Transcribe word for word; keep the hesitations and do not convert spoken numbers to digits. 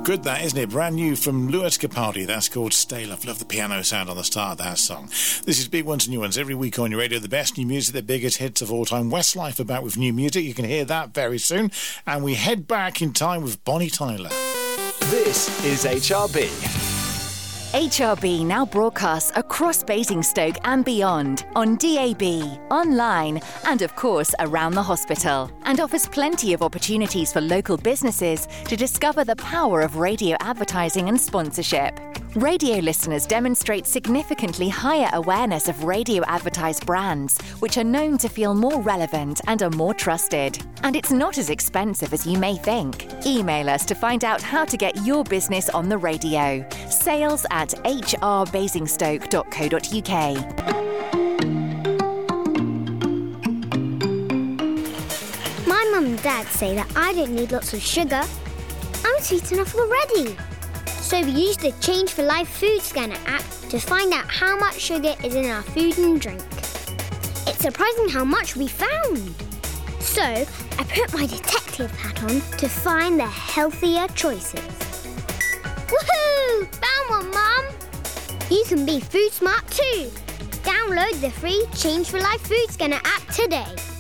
Good that, isn't it? Brand new from Louis Capaldi. That's called Stay Love. Love the piano sound on the start of that song. This is Big Ones and New Ones. Every week on your radio, the best new music, the biggest hits of all time. Westlife about with new music. You can hear that very soon. And we head back in time with Bonnie Tyler. This is H R B. H R B now broadcasts across Basingstoke and beyond on D A B, online and of course around the hospital, and offers plenty of opportunities for local businesses to discover the power of radio advertising and sponsorship. Radio listeners demonstrate significantly higher awareness of radio advertised brands, which are known to feel more relevant and are more trusted. And it's not as expensive as you may think. Email us to find out how to get your business on the radio. Sales at h r basingstoke dot co dot u k. My mum and dad say that I don't need lots of sugar. I'm sweet enough already. So we used the Change for Life food scanner app to find out how much sugar is in our food and drink. It's surprising how much we found. So I put my detective hat on to find the healthier choices. Woohoo! Found one, Mum! You can be food smart too. Download the free Change for Life food scanner app today.